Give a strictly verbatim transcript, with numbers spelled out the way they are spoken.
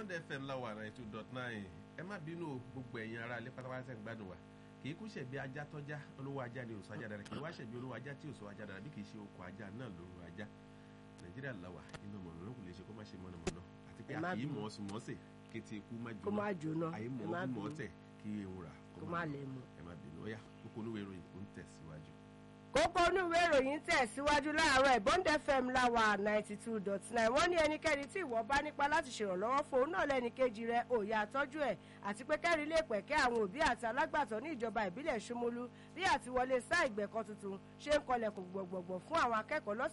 Bond F M láwà ninety two dot nine ẹ má bínú gbogbo ẹ̀yin ará ilé pátápátá tẹ̀ ń gbádùn wa kì í kú ṣẹ̀bi ajá tọ́já olówó ajá ni òsò ajá dára kì í wá ṣẹ̀bi olówó ajá tí òsò ajá dára bí kì í ṣe oko ajá náà lóru ajá Nàìjíríà láwà inú mọ̀nà kò lè ṣe kó má ṣe mọ̀nàmọ̀nà àti pé àkìí mọ̀ ọ́sùn mọ́sẹ̀ kété ikú má jóná àyè mọ̀ ọ́kú mọ̀ ọ́tẹ̀ kí ewúra kó má lè mú. ẹ má bínú ó yá kókó onúwé ìròyìn ó ń tẹ̀síwájú. kókó onúwé ìròyìn tẹ̀síwájú láàárọ̀ Bond F M láwà ninety two dot nine wọ́n ní ẹnikẹ́ni tí ìwọ bá nípa láti ṣèrànlọ́wọ́ fún òun náà lẹ́ni kejì rẹ̀ òòyà àtọ́jú ẹ̀ àti pé kẹ́rin lè pẹ̀kẹ́ àwọn òbí àti alágbàtọ́ ní ìjọba ìbílẹ̀ Ṣómólú bí àtiwọlé sáà ìgbẹ̀kọ́ tuntun ṣe ń kọlẹ̀kùn gbọ̀gbọ̀gbọ̀ fún àwọn akẹ́kọ̀ọ́